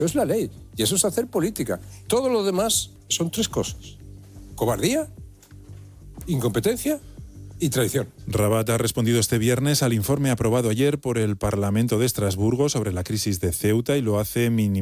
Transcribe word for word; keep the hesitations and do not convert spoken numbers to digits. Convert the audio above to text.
Es la ley. Y eso es hacer política. Todo lo demás son tres cosas. Cobardía, incompetencia y traición. Rabat ha respondido este viernes al informe aprobado ayer por el Parlamento de Estrasburgo sobre la crisis de Ceuta y lo hace minimizando